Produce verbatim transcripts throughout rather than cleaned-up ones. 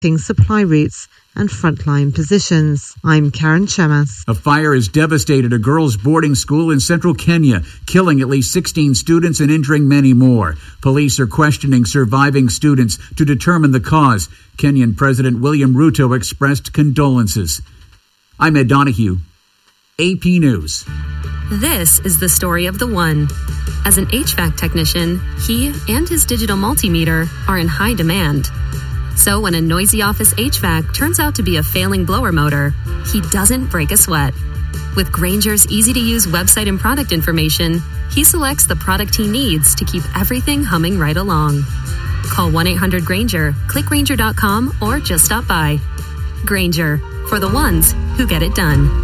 supply routes and frontline positions. I'm Karen Chemas. A fire has devastated a girls' boarding school in central Kenya, killing at least sixteen students and injuring many more. Police are questioning surviving students to determine the cause. Kenyan President William Ruto expressed condolences. I'm Ed Donahue, A P News. This is the story of the one. As an H V A C technician, he and his digital multimeter are in high demand. So when a noisy office H V A C turns out to be a failing blower motor, he doesn't break a sweat. With Grainger's easy-to-use website and product information, he selects the product he needs to keep everything humming right along. Call one eight hundred Grainger, click Grainger dot com, or just stop by. Grainger, for the ones who get it done.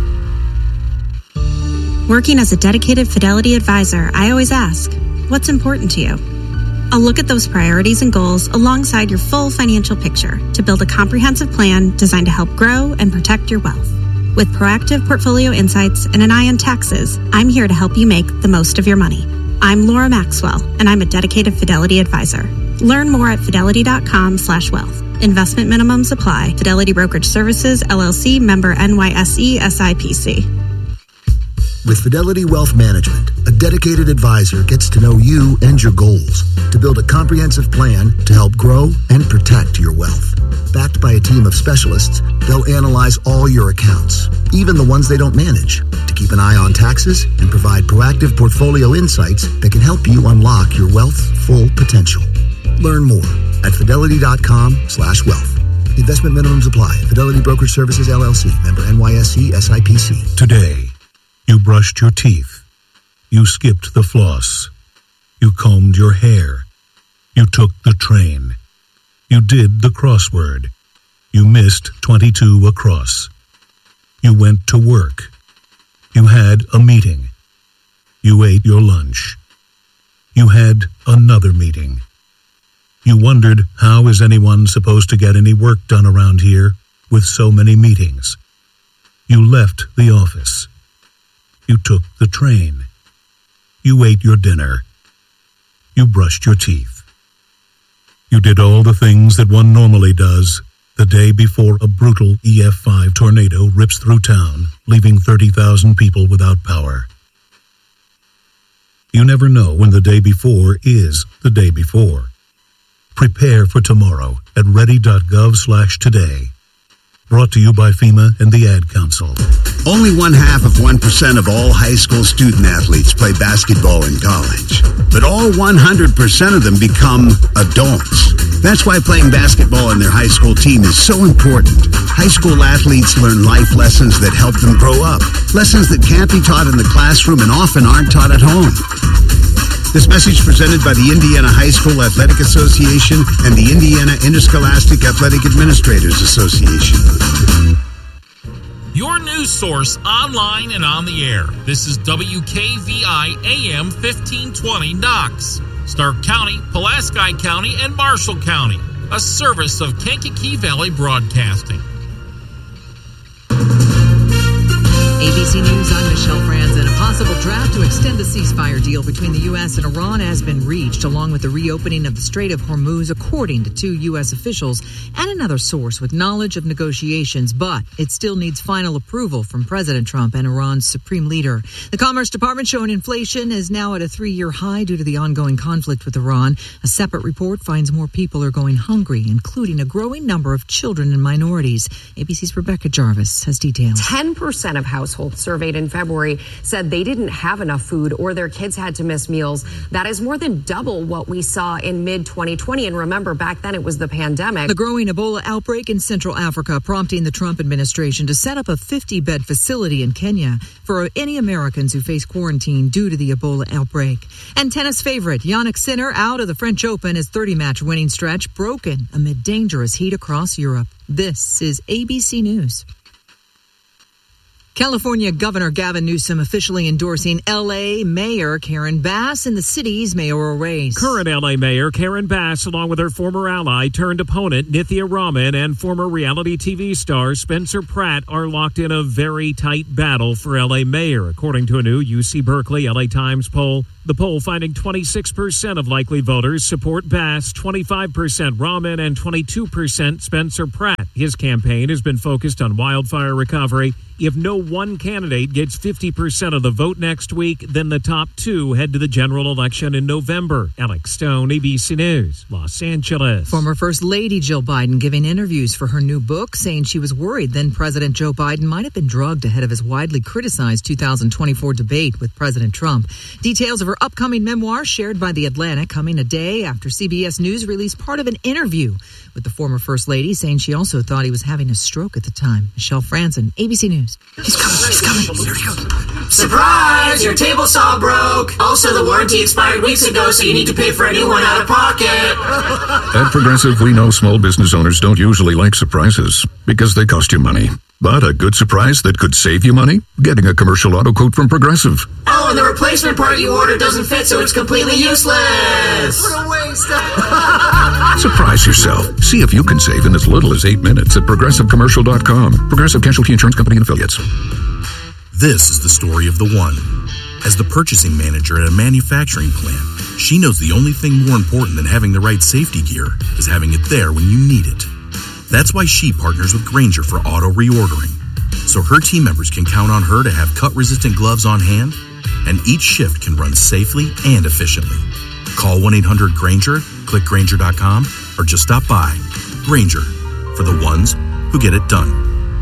Working as a dedicated Fidelity advisor, I always ask, what's important to you? I'll look at those priorities and goals alongside your full financial picture to build a comprehensive plan designed to help grow and protect your wealth. With proactive portfolio insights and an eye on taxes, I'm here to help you make the most of your money. I'm Laura Maxwell, and I'm a dedicated Fidelity advisor. Learn more at fidelity dot com slash wealth. Investment minimums apply. Fidelity Brokerage Services, L L C, member N Y S E S I P C. With Fidelity Wealth Management, a dedicated advisor gets to know you and your goals to build a comprehensive plan to help grow and protect your wealth. Backed by a team of specialists, they'll analyze all your accounts, even the ones they don't manage, to keep an eye on taxes and provide proactive portfolio insights that can help you unlock your wealth's full potential. Learn more at fidelity dot com slash wealth. Investment minimums apply. Fidelity Brokerage Services, L L C, member N Y S E S I P C. Today, you brushed your teeth. You skipped the floss. You combed your hair. You took the train. You did the crossword. You missed twenty-two across. You went to work. You had a meeting. You ate your lunch. You had another meeting. You wondered, how is anyone supposed to get any work done around here with so many meetings? You left the office. You took the train. You ate your dinner. You brushed your teeth. You did all the things that one normally does the day before a brutal E F five tornado rips through town, leaving thirty thousand people without power. You never know when the day before is the day before. Prepare for tomorrow at ready dot gov slash today. Brought to you by FEMA and the Ad Council. Only one half of one percent of all high school student athletes play basketball in college. But all one hundred percent of them become adults. That's why playing basketball in their high school team is so important. High school athletes learn life lessons that help them grow up. Lessons that can't be taught in the classroom and often aren't taught at home. This message presented by the Indiana High School Athletic Association and the Indiana Interscholastic Athletic Administrators Association. Your news source online and on the air. This is W K V I A M fifteen twenty Knox, Stark County, Pulaski County, and Marshall County. A service of Kankakee Valley Broadcasting. A B C News, I'm Michelle Franzen. A possible draft to extend the ceasefire deal between the U S and Iran has been reached, along with the reopening of the Strait of Hormuz, according to two U S officials and another source with knowledge of negotiations. But it still needs final approval from President Trump and Iran's supreme leader. The Commerce Department showing inflation is now at a three-year high due to the ongoing conflict with Iran. A separate report finds more people are going hungry, including a growing number of children and minorities. A B C's Rebecca Jarvis has details. ten percent of households surveyed in February said they didn't have enough food or their kids had to miss meals. That is more than double what we saw in mid twenty twenty. And remember, back then it was the pandemic. The growing Ebola outbreak in Central Africa prompting the Trump administration to set up a fifty-bed facility in Kenya for any Americans who face quarantine due to the Ebola outbreak. And tennis favorite Jannik Sinner out of the French Open, his thirty-match winning stretch broken amid dangerous heat across Europe. This is A B C News. California Governor Gavin Newsom officially endorsing L A Mayor Karen Bass in the city's mayoral race. Current L A Mayor Karen Bass, along with her former ally turned opponent Nithya Raman and former reality T V star Spencer Pratt, are locked in a very tight battle for L A Mayor, according to a new U C Berkeley L A Times poll. The poll finding twenty-six percent of likely voters support Bass, twenty-five percent Raman, and twenty-two percent Spencer Pratt. His campaign has been focused on wildfire recovery. If no one candidate gets fifty percent of the vote next week, then the top two head to the general election in November. Alex Stone, A B C News, Los Angeles. Former First Lady Jill Biden giving interviews for her new book, saying she was worried then President Joe Biden might have been drugged ahead of his widely criticized two thousand twenty-four debate with President Trump. Details of her upcoming memoir shared by The Atlantic, coming a day after C B S News released part of an interview with the former First Lady, saying she also thought he was having a stroke at the time. Michelle Franzen, A B C News. He's coming, he's coming. Here he goes. Surprise! Your table saw broke. Also, the warranty expired weeks ago, so you need to pay for a new one out of pocket. At Progressive, we know small business owners don't usually like surprises because they cost you money. But a good surprise that could save you money? Getting a commercial auto quote from Progressive. Oh, and the replacement part you ordered doesn't fit, so it's completely useless. What a waste. Surprise yourself. See if you can save in as little as eight minutes at Progressive Commercial dot com. Progressive Casualty Insurance Company and Affiliates. This is the story of the one. As the purchasing manager at a manufacturing plant, she knows the only thing more important than having the right safety gear is having it there when you need it. That's why she partners with Grainger for auto reordering, so her team members can count on her to have cut-resistant gloves on hand, and each shift can run safely and efficiently. Call one eight hundred Grainger, click Grainger dot com, or just stop by. Grainger, for the ones who get it done.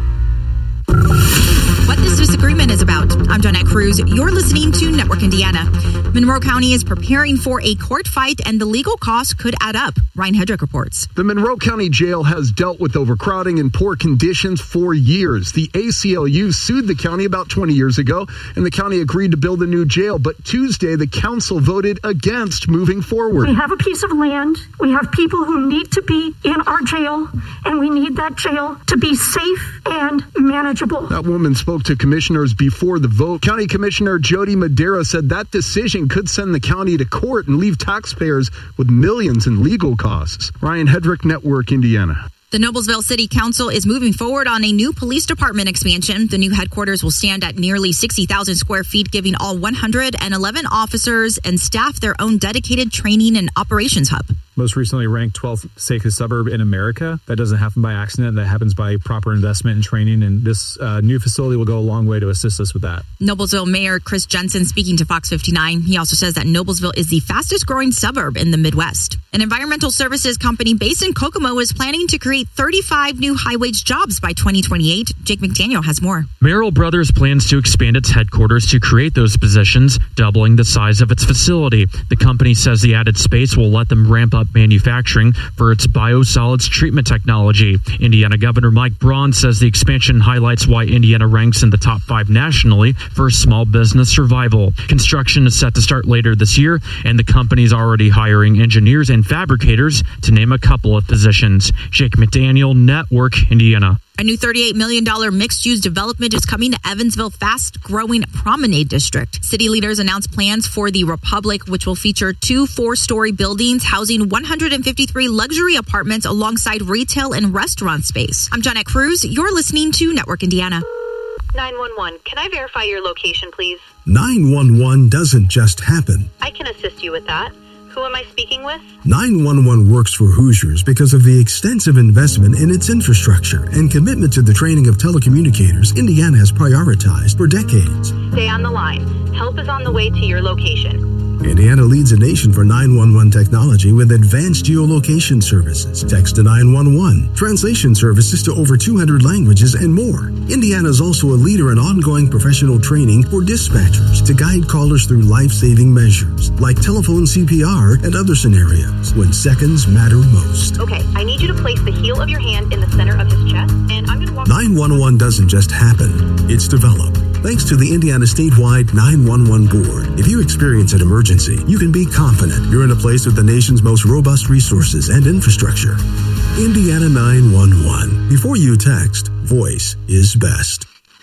What this disagreement is about. I'm Jonette Cruz. You're listening to Network Indiana. Monroe County is preparing for a court fight, and the legal costs could add up. Ryan Hedrick reports. The Monroe County Jail has dealt with overcrowding and poor conditions for years. The A C L U sued the county about twenty years ago, and the county agreed to build a new jail. But Tuesday, the council voted against moving forward. We have a piece of land. We have people who need to be in our jail, and we need that jail to be safe and manageable. That woman spoke to commissioners before the vote. County Commissioner Jody Madera said that decision could send the county to court and leave taxpayers with millions in legal costs. Ryan Hedrick, Network Indiana. The Noblesville City Council is moving forward on a new police department expansion. The new headquarters will stand at nearly sixty thousand square feet, giving all one hundred eleven officers and staff their own dedicated training and operations hub. Most recently ranked twelfth safest suburb in America. That doesn't happen by accident. That happens by proper investment and training. And this uh, new facility will go a long way to assist us with that. Noblesville Mayor Chris Jensen speaking to Fox fifty-nine. He also says that Noblesville is the fastest growing suburb in the Midwest. An environmental services company based in Kokomo is planning to create thirty-five new high-wage jobs by twenty twenty-eight. Jake McDaniel has more. Merrill Brothers plans to expand its headquarters to create those positions, doubling the size of its facility. The company says the added space will let them ramp up manufacturing for its biosolids treatment technology. Indiana Governor Mike Braun says the expansion highlights why Indiana ranks in the top five nationally for small business survival. Construction is set to start later this year, and the company is already hiring engineers and fabricators, to name a couple of positions. Jake McDaniel, Network Indiana. A new thirty-eight million dollars mixed-use development is coming to Evansville fast-growing Promenade District. City leaders announced plans for the Republic, which will feature two four-story buildings housing one hundred fifty-three luxury apartments alongside retail and restaurant space. I'm Jonette Cruz. You're listening to Network Indiana. nine one one, can I verify your location, please? nine one one doesn't just happen. I can assist you with that. Who am I speaking with? nine one one works for Hoosiers because of the extensive investment in its infrastructure and commitment to the training of telecommunicators Indiana has prioritized for decades. Stay on the line. Help is on the way to your location. Indiana leads the nation for nine one one technology with advanced geolocation services, text to nine one one, translation services to over two hundred languages, and more. Indiana is also a leader in ongoing professional training for dispatchers to guide callers through life-saving measures like telephone C P R and other scenarios when seconds matter most. Okay, I need you to place the heel of your hand in the center of his chest, and I'm going to walk... nine one one doesn't just happen, it's developed. Thanks to the Indiana statewide nine one one board, if you experience an emergency, you can be confident you're in a place with the nation's most robust resources and infrastructure. Indiana nine one one. Before you text, voice is best.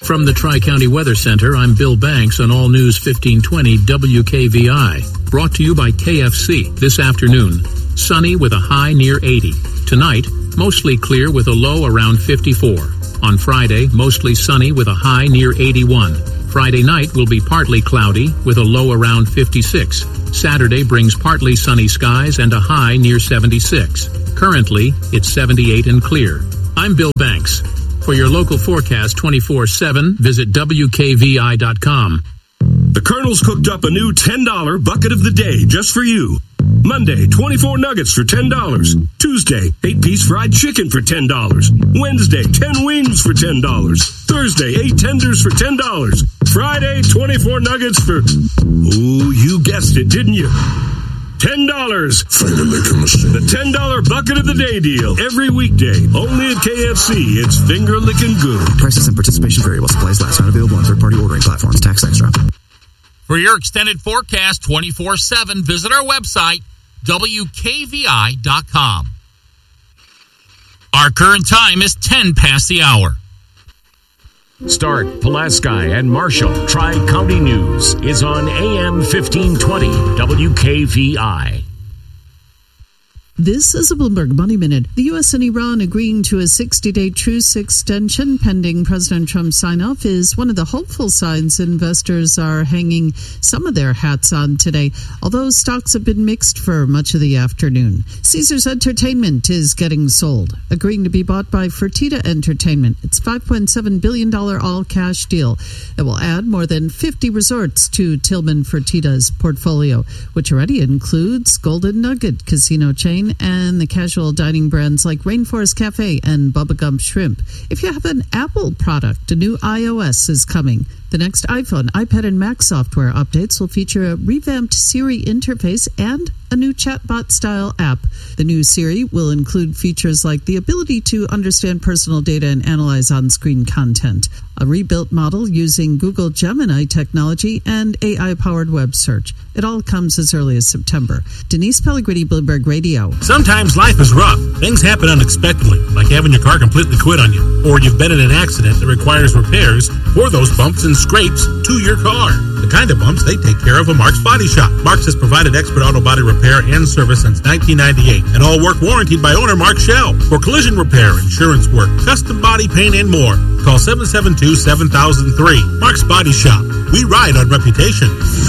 From the Tri-County Weather Center, I'm Bill Banks on All News fifteen twenty W K V I. Brought to you by K F C. This afternoon, sunny with a high near eighty. Tonight, mostly clear with a low around fifty-four. On Friday, mostly sunny with a high near eighty-one. Friday night will be partly cloudy with a low around fifty-six. Saturday brings partly sunny skies and a high near seventy-six. Currently, it's seventy-eight and clear. I'm Bill Banks. For your local forecast twenty-four seven, visit W K V I dot com. The Colonel's cooked up a new ten dollar bucket of the day just for you. Monday, twenty-four nuggets for ten dollars. Tuesday, eight-piece fried chicken for ten dollars. Wednesday, ten wings for ten dollars. Thursday, eight tenders for ten dollars. Friday, twenty-four nuggets for... Ooh, you guessed it, didn't you? ten dollars. The ten dollar bucket of the day deal. Every weekday. Only at K F C. It's finger licking good. Prices and participation vary while supplies last. Not available on third-party ordering platforms. Tax extra. For your extended forecast twenty-four seven, visit our website, W K V I dot com. Our current time is ten past the hour. Stark, Pulaski, and Marshall Tri-County News is on A M fifteen twenty W K V I. This is a Bloomberg Money Minute. The U S and Iran agreeing to a sixty-day truce extension pending President Trump's sign-off is one of the hopeful signs investors are hanging some of their hats on today, although stocks have been mixed for much of the afternoon. Caesars Entertainment is getting sold, agreeing to be bought by Fertitta Entertainment. It's a five point seven billion dollars all-cash deal that will add more than fifty resorts to Tillman Fertitta's portfolio, which already includes Golden Nugget casino chain and the casual dining brands like Rainforest Cafe and Bubba Gump Shrimp. If you have an Apple product, a new iOS is coming. The next iPhone, iPad, and Mac software updates will feature a revamped Siri interface and a new chatbot-style app. The new Siri will include features like the ability to understand personal data and analyze on-screen content, a rebuilt model using Google Gemini technology, and A I-powered web search. It all comes as early as September. Denise Pellegrini, Bloomberg Radio. Sometimes life is rough. Things happen unexpectedly, like having your car completely quit on you, or you've been in an accident that requires repairs for those bumps and scrapes to your car. The kind of bumps they take care of at Mark's Body Shop. Mark's has provided expert auto body repair and service since nineteen ninety-eight, and all work warranted by owner Mark Shell. For collision repair, insurance work, custom body paint, and more, call seven seven two, seven thousand three. Mark's Body Shop. We ride on reputation.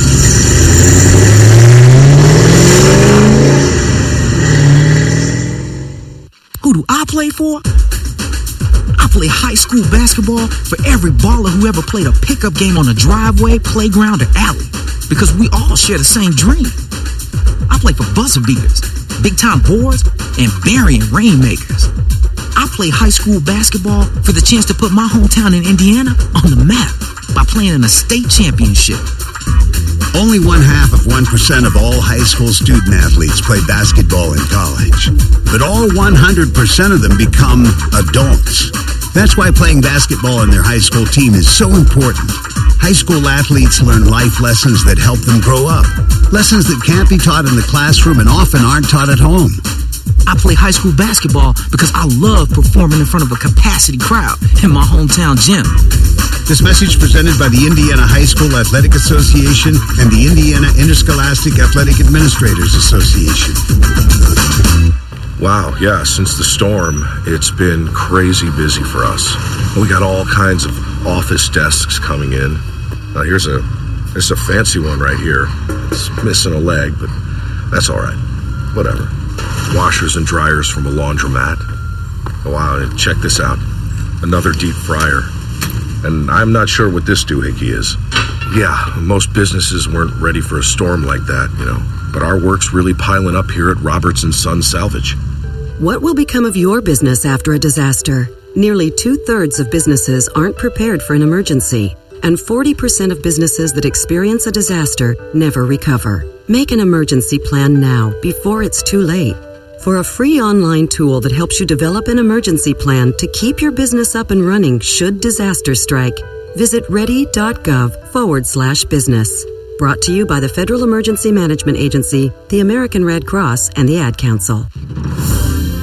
Who do I play for? I play high school basketball for every baller who ever played a pickup game on a driveway, playground, or alley. Because we all share the same dream. I play for buzzer beaters, big-time boards, and burying rainmakers. I play high school basketball for the chance to put my hometown in Indiana on the map by playing in a state championship. Only one half of one percent of all high school student athletes play basketball in college. But all one hundred percent of them become adults. That's why playing basketball on their high school team is so important. High school athletes learn life lessons that help them grow up. Lessons that can't be taught in the classroom and often aren't taught at home. I play high school basketball because I love performing in front of a capacity crowd in my hometown gym. This message presented by the Indiana High School Athletic Association and the Indiana Interscholastic Athletic Administrators Association. Wow, yeah, since the storm, it's been crazy busy for us. We got all kinds of office desks coming in. Uh, here's a here's a fancy one right here. It's missing a leg, but that's all right. Whatever. Washers and dryers from a laundromat. Oh, wow, and check this out. Another deep fryer. And I'm not sure what this doohickey is. Yeah, most businesses weren't ready for a storm like that, you know. But our work's really piling up here at Roberts and Son Salvage. What will become of your business after a disaster? Nearly two-thirds of businesses aren't prepared for an emergency, and forty percent of businesses that experience a disaster never recover. Make an emergency plan now, before it's too late. For a free online tool that helps you develop an emergency plan to keep your business up and running should disaster strike, visit ready.gov forward slash business. Brought to you by the Federal Emergency Management Agency, the American Red Cross, and the Ad Council.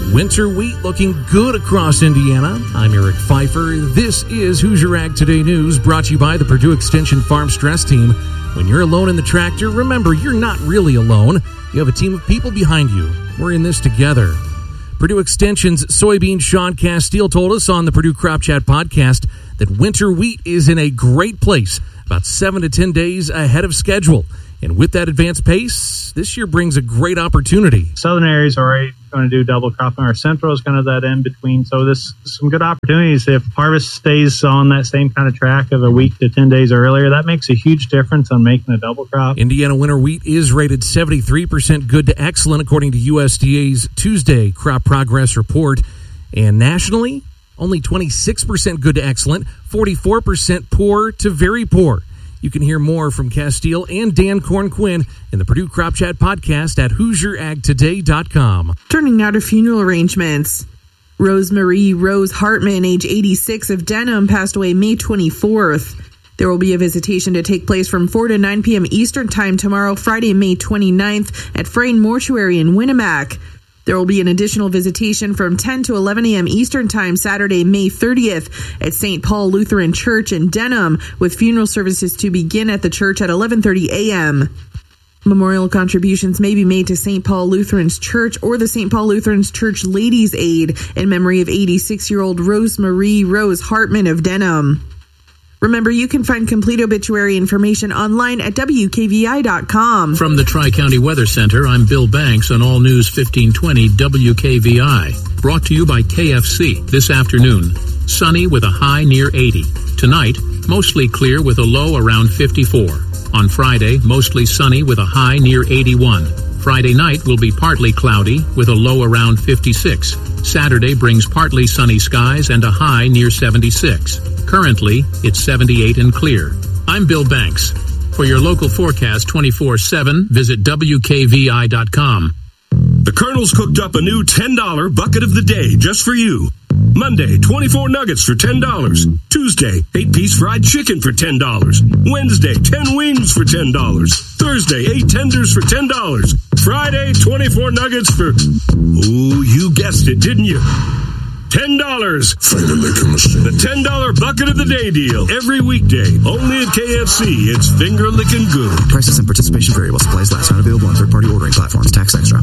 Winter wheat looking good across Indiana. I'm Eric Pfeiffer. This is Hoosier Ag Today News, brought to you by the Purdue Extension Farm Stress Team. When you're alone in the tractor, remember, you're not really alone. You have a team of people behind you. We're in this together. Purdue Extension's soybean Sean Castile told us on the Purdue Crop Chat podcast that winter wheat is in a great place, about seven to ten days ahead of schedule. And with that advanced pace, this year brings a great opportunity. Southern areas are already going to do double cropping. Our central is kind of that in between. So this some good opportunities. If harvest stays on that same kind of track of a week to ten days earlier, that makes a huge difference on making a double crop. Indiana winter wheat is rated seventy-three percent good to excellent, according to U S D A's Tuesday crop progress report. And nationally, only twenty-six percent good to excellent, forty-four percent poor to very poor. You can hear more from Castile and Dan Corn-Quinn in the Purdue Crop Chat podcast at Hoosier Ag Today dot com. Turning now to funeral arrangements. Rosemarie Rose Hartman, age eighty-six, of Denham, passed away May twenty-fourth. There will be a visitation to take place from four to nine p.m. Eastern Time tomorrow, Friday, May twenty-ninth, at Frayne Mortuary in Winnemac. There will be an additional visitation from ten to eleven a.m. Eastern Time Saturday, May thirtieth at Saint Paul Lutheran Church in Denham, with funeral services to begin at the church at eleven thirty a.m. Memorial contributions may be made to Saint Paul Lutheran's Church or the Saint Paul Lutheran's Church Ladies' Aid in memory of eighty-six-year-old Rosemarie Rose Hartman of Denham. Remember, you can find complete obituary information online at W K V I dot com. From the Tri-County Weather Center, I'm Bill Banks on All News fifteen twenty W K V I. Brought to you by K F C. This afternoon, sunny with a high near eighty. Tonight, mostly clear with a low around fifty-four. On Friday, mostly sunny with a high near eighty-one. Friday night will be partly cloudy with a low around fifty-six. Saturday brings partly sunny skies and a high near seventy-six. Currently, it's seventy-eight and clear. I'm Bill Banks. For your local forecast twenty-four seven, visit W K V I dot com. The Colonel's cooked up a new ten dollar bucket of the day just for you. Monday, twenty-four nuggets for ten dollars. Tuesday, eight-piece fried chicken for ten dollars. Wednesday, ten wings for ten dollars. Thursday, eight tenders for ten dollars. Friday, twenty-four nuggets for... Ooh, you guessed it, didn't you? ten dollars. The ten dollar bucket of the day deal. Every weekday. Only at K F C. It's finger licking good. Prices and participation vary while supplies last. Not available on third-party ordering platforms. Tax extra.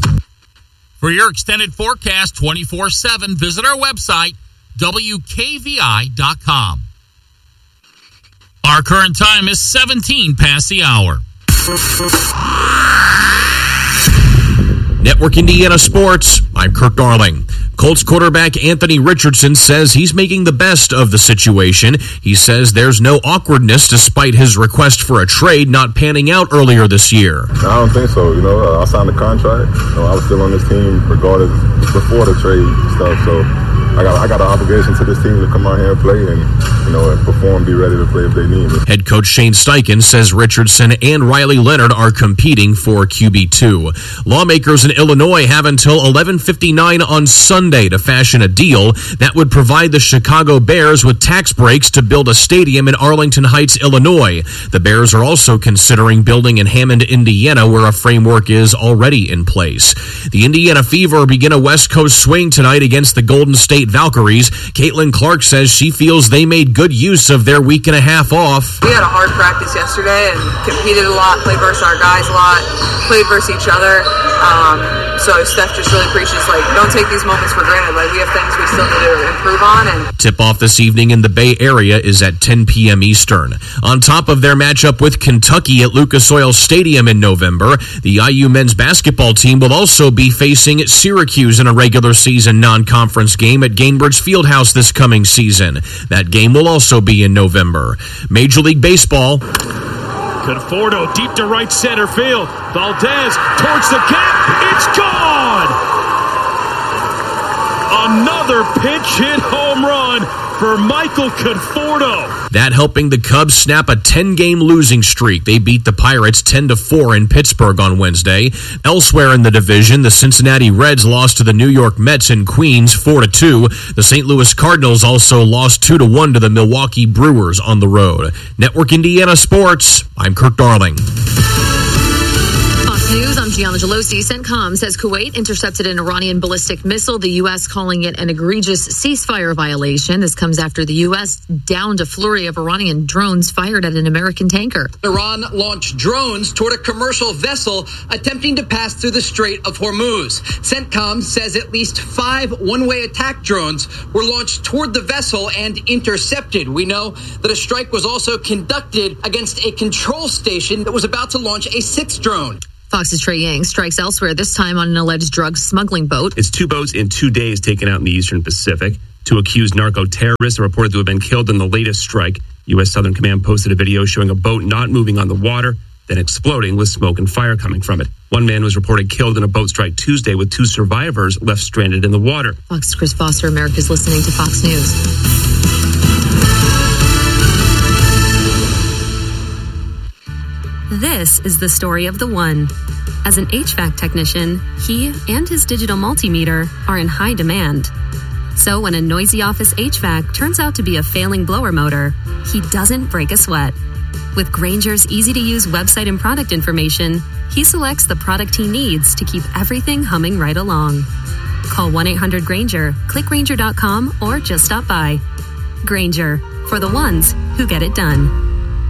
For your extended forecast twenty-four seven, visit our website, W K V I dot com. Our current time is seventeen past the hour. Network Indiana Sports, I'm Kirk Darling. Colts quarterback Anthony Richardson says he's making the best of the situation. He says there's no awkwardness despite his request for a trade not panning out earlier this year. I don't think so. You know, uh, I signed a contract. You know, I was still on this team regardless before the trade stuff. So I got I got an obligation to this team to come out here and play and, you know, and perform, be ready to play if they need me. Head coach Shane Steichen says Richardson and Riley Leonard are competing for Q B two. Lawmakers in Illinois have until eleven fifty-nine on Sunday to fashion a deal that would provide the Chicago Bears with tax breaks to build a stadium in Arlington Heights, Illinois. The Bears are also considering building in Hammond, Indiana, where a framework is already in place. The Indiana Fever begin a West Coast swing tonight against the Golden State Valkyries. Caitlin Clark says she feels they made good use of their week and a half off. We had a hard practice yesterday and competed a lot, played versus our guys a lot, played versus each other. Um, so Steph just really preaches, like, don't take these moments for granted. Like, we have things we still need to improve on. And tip-off this evening in the Bay Area is at ten p.m. Eastern. On top of their matchup with Kentucky at Lucas Oil Stadium in November, the I U men's basketball team will also be facing Syracuse in a regular season non-conference game at Gainbridge Fieldhouse this coming season. That game will also be in November. Major League Baseball. Conforto deep to right center field. Valdez towards the gap. It's gone! Another pinch hit home run for Michael Conforto. That helping the Cubs snap a ten-game losing streak. They beat the Pirates ten to four in Pittsburgh on Wednesday. Elsewhere in the division, the Cincinnati Reds lost to the New York Mets in Queens four to two. The Saint Louis Cardinals also lost two to one to the Milwaukee Brewers on the road. Network Indiana Sports, I'm Kirk Darling. A Fox News, I'm Gianna Gelosi. CENTCOM says Kuwait intercepted an Iranian ballistic missile, the U S calling it an egregious ceasefire violation. This comes after the U S downed a flurry of Iranian drones fired at an American tanker. Iran launched drones toward a commercial vessel attempting to pass through the Strait of Hormuz. CENTCOM says at least five one-way attack drones were launched toward the vessel and intercepted. We know that a strike was also conducted against a control station that was about to launch a sixth drone. Fox's Trey Yang strikes elsewhere, this time on an alleged drug smuggling boat. It's two boats in two days taken out in the Eastern Pacific. Two accused narco-terrorists are reported to have been killed in the latest strike. U S Southern Command posted a video showing a boat not moving on the water, then exploding with smoke and fire coming from it. One man was reported killed in a boat strike Tuesday, with two survivors left stranded in the water. Fox's Chris Foster, America's listening to Fox News. This is the story of the one. As an H V A C technician, he and his digital multimeter are in high demand. So when a noisy office H V A C turns out to be a failing blower motor, he doesn't break a sweat. With Grainger's easy-to-use website and product information, he selects the product he needs to keep everything humming right along. Call one eight hundred Grainger, click Grainger dot com, or just stop by. Grainger, for the ones who get it done.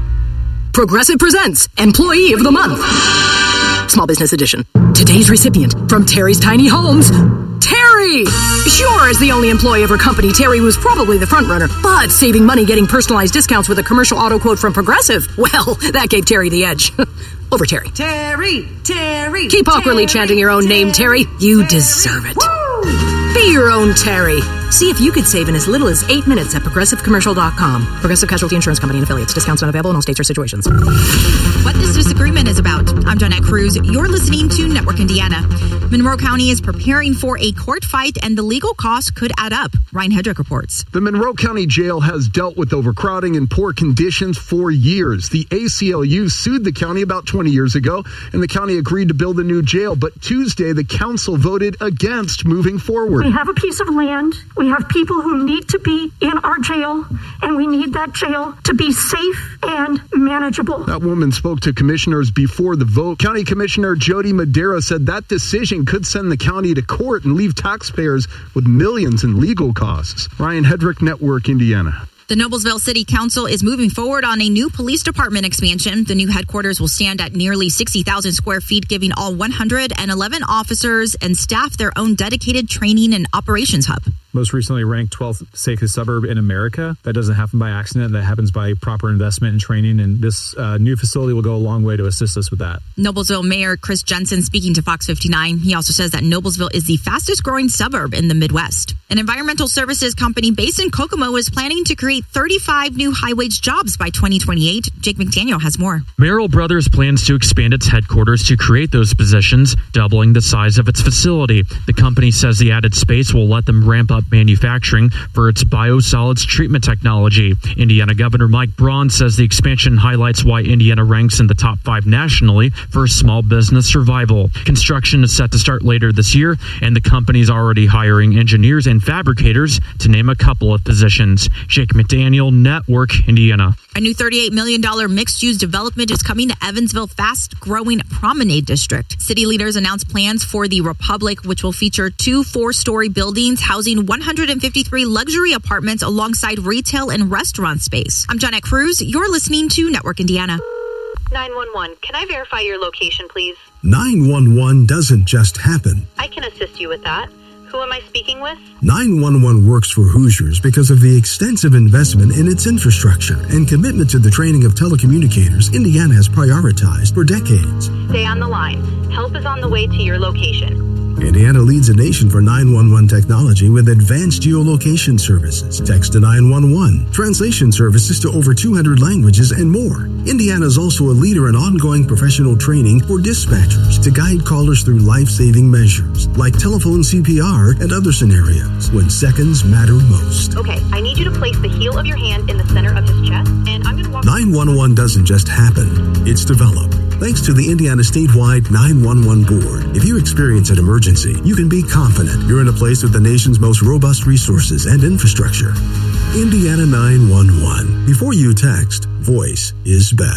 Progressive presents Employee of the Month. Small Business Edition. Today's recipient from Terry's Tiny Homes, Terry! Sure, as the only employee of her company, Terry was probably the front runner, but saving money getting personalized discounts with a commercial auto quote from Progressive, well, that gave Terry the edge. Over Terry. Terry, Terry. Keep awkwardly Terry, chanting your own Terry, name, Terry. You deserve it. Woo! Be your own Terry. See if you could save in as little as eight minutes at progressive commercial dot com. Progressive Casualty Insurance Company and affiliates. Discounts not available in all states or situations. What this disagreement is about. I'm Jonette Cruz. You're listening to Network Indiana. Monroe County is preparing for a court fight, and the legal costs could add up. Ryan Hedrick reports. The Monroe County Jail has dealt with overcrowding and poor conditions for years. The A C L U sued the county about twenty years ago, and the county agreed to build a new jail. But Tuesday, the council voted against moving forward. We have a piece of land. We have people who need to be in our jail, and we need that jail to be safe and manageable. That woman spoke to commissioners before the vote. County Commissioner Jody Madera said that decision could send the county to court and leave taxpayers with millions in legal costs. Ryan Hedrick, Network Indiana. The Noblesville City Council is moving forward on a new police department expansion. The new headquarters will stand at nearly sixty thousand square feet, giving all one hundred eleven officers and staff their own dedicated training and operations hub. Most recently ranked twelfth safest suburb in America. That doesn't happen by accident. That happens by proper investment and training. And this uh, new facility will go a long way to assist us with that. Noblesville Mayor Chris Jensen speaking to Fox fifty-nine. He also says that Noblesville is the fastest growing suburb in the Midwest. An environmental services company based in Kokomo is planning to create thirty-five new high-wage jobs by twenty twenty-eight. Jake McDaniel has more. Merrill Brothers plans to expand its headquarters to create those positions, doubling the size of its facility. The company says the added space will let them ramp up manufacturing for its biosolids treatment technology. Indiana Governor Mike Braun says the expansion highlights why Indiana ranks in the top five nationally for small business survival. Construction is set to start later this year, and the company's already hiring engineers and fabricators, to name a couple of positions. Jake McDaniel, Network Indiana. A new thirty-eight million dollars mixed-use development is coming to Evansville fast-growing Promenade District. City leaders announced plans for the Republic, which will feature two four-story buildings housing one hundred fifty-three luxury apartments alongside retail and restaurant space. I'm Jonette Cruz. You're listening to Network Indiana. nine one one, can I verify your location, please? nine one one doesn't just happen. I can assist you with that. Who am I speaking with? nine one one works for Hoosiers because of the extensive investment in its infrastructure and commitment to the training of telecommunicators Indiana has prioritized for decades. Stay on the line. Help is on the way to your location. Indiana leads the nation for nine one one technology with advanced geolocation services, text to nine one one, translation services to over two hundred languages, and more. Indiana is also a leader in ongoing professional training for dispatchers to guide callers through life-saving measures like telephone C P R and other scenarios when seconds matter most. Okay, I need you to place the heel of your hand in the center of his chest, and I'm going to walk... nine one one doesn't just happen, it's developed. Thanks to the Indiana statewide nine one one board, if you experience an emergency, you can be confident you're in a place with the nation's most robust resources and infrastructure. Indiana nine one one. Before you text, voice is best.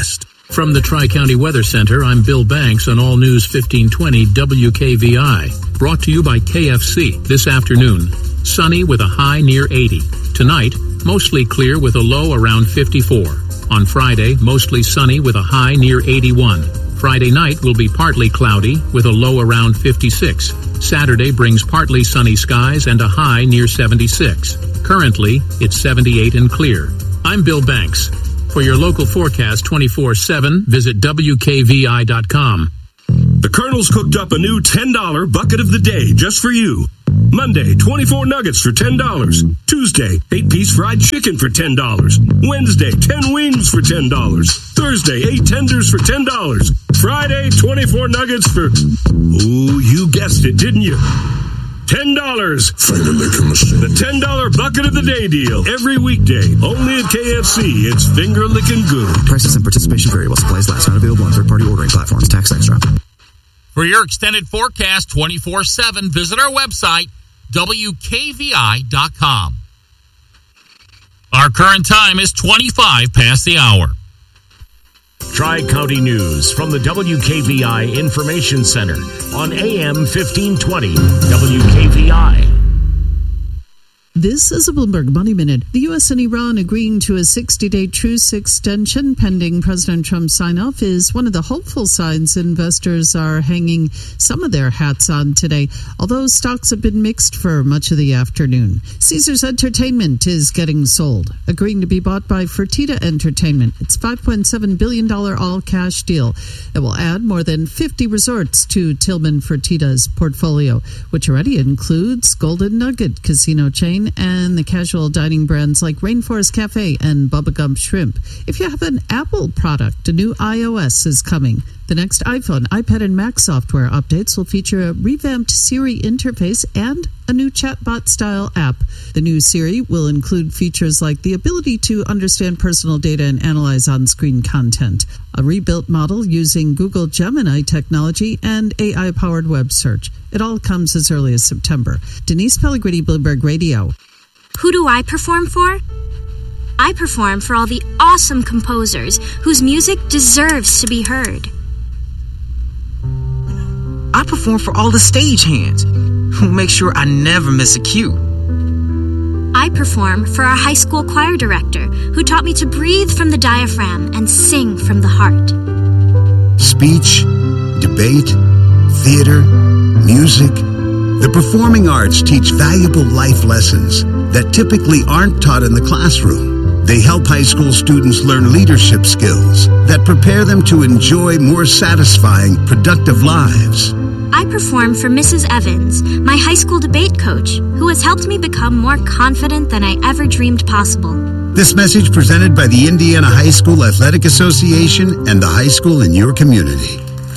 From the Tri-County Weather Center, I'm Bill Banks on All News fifteen twenty W K V I. Brought to you by K F C. This afternoon, sunny with a high near eighty. Tonight, mostly clear with a low around fifty-four. On Friday, mostly sunny with a high near eighty-one. Friday night will be partly cloudy with a low around fifty-six. Saturday brings partly sunny skies and a high near seventy-six. Currently, it's seventy-eight and clear. I'm Bill Banks. For your local forecast twenty-four seven, visit W K V I dot com. The Colonel's cooked up a new ten dollar bucket of the day just for you. Monday, twenty-four nuggets for ten dollars. Tuesday, eight-piece fried chicken for ten dollars. Wednesday, ten wings for ten dollars. Thursday, eight tenders for ten dollars. Friday, twenty-four nuggets for... Ooh, you guessed it, didn't you? ten dollars. The ten dollar bucket of the day deal. Every weekday. Only at K F C. It's finger licking good. Prices and participation vary while supplies last. Not available on third-party ordering platforms. Tax extra. For your extended forecast twenty-four seven, visit our website, W K V I dot com. Our current time is twenty-five past the hour. Tri-County News from the W K V I Information Center on A M fifteen twenty W K V I. This is a Bloomberg Money Minute. The U S and Iran agreeing to a sixty-day truce extension pending President Trump's sign-off is one of the hopeful signs investors are hanging some of their hats on today, although stocks have been mixed for much of the afternoon. Caesars Entertainment is getting sold, agreeing to be bought by Fertitta Entertainment. It's a five point seven billion dollars all-cash deal that will add more than fifty resorts to Tillman Fertitta's portfolio, which already includes Golden Nugget casino chain and the casual dining brands like Rainforest Cafe and Bubba Gump Shrimp. If you have an Apple product, a new iOS is coming. The next iPhone, iPad, and Mac software updates will feature a revamped Siri interface and a new chatbot-style app. The new Siri will include features like the ability to understand personal data and analyze on-screen content, a rebuilt model using Google Gemini technology, and A I-powered web search. It all comes as early as September. Denise Pellegrini, Bloomberg Radio. Who do I perform for? I perform for all the awesome composers whose music deserves to be heard. I perform for all the stagehands who make sure I never miss a cue. I perform for our high school choir director who taught me to breathe from the diaphragm and sing from the heart. Speech, debate, theater, music. The performing arts teach valuable life lessons that typically aren't taught in the classroom. They help high school students learn leadership skills that prepare them to enjoy more satisfying, productive lives. I perform for Missus Evans, my high school debate coach, who has helped me become more confident than I ever dreamed possible. This message presented by the Indiana High School Athletic Association and the high school in your community.